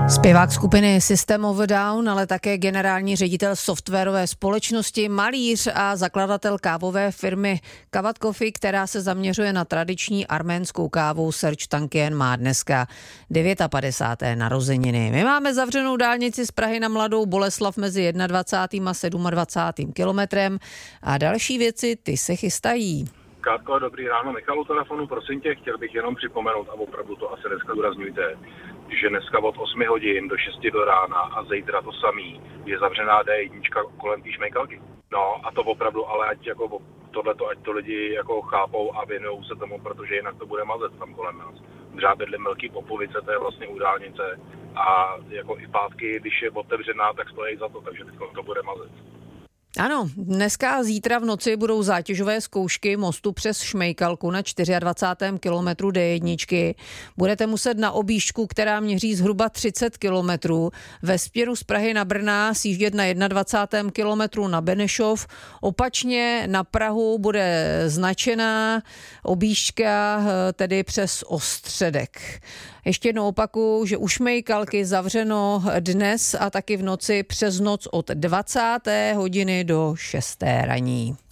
Zpěvák skupiny System of a Down, ale také generální ředitel softwarové společnosti, malíř a zakladatel kávové firmy Kavat Coffee, která se zaměřuje na tradiční arménskou kávu, Serge Tankian má dneska 59. narozeniny. My máme zavřenou dálnici z Prahy na Mladou Boleslav mezi 21. a 27. kilometrem a další věci, ty se chystají. Kátko, dobrý ráno, Michal u telefonu, prosím tě, chtěl bych jenom připomenout, a opravdu to asi dneska zdůrazňujte, že dneska od 8 hodin do 6 do rána a zítra to samý je zavřená D1 kolem té Šmejkalky. No a to opravdu, ale ať jako tohleto, ať to lidi jako chápou a věnujou se tomu, protože jinak to bude mazet tam kolem nás. Třeba bydlím Velký Popovice, to je vlastně u dálnice a jako i pátky, když je otevřená, tak stojí za to, takže teď to bude mazet. Ano, dneska a zítra v noci budou zátěžové zkoušky mostu přes Šmejkalku na 24. kilometru D1. Budete muset na objížďku, která měří zhruba 30 kilometrů, ve směru z Prahy na Brna sjíždět na 21. kilometru na Benešov. Opačně na Prahu bude značená objížďka, tedy přes Ostředek. Ještě jednou opakuju, že u Šmejkalky zavřeno dnes a taky v noci přes noc od 20. hodiny do 6. raní.